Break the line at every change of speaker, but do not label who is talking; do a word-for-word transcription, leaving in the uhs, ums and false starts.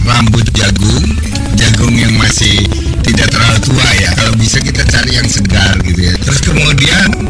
rambut jagung, jagung yang masih tidak terlalu tua ya. Kalau bisa kita cari yang segar gitu ya. Terus kemudian